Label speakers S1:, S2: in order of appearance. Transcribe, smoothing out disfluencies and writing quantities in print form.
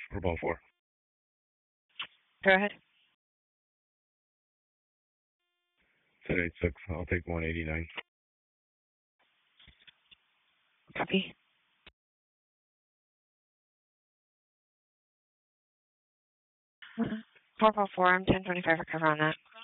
S1: Football 4.
S2: Go ahead.
S1: 1086. I'll take 189.
S2: Copy. 444, I'm 1025 recover on that.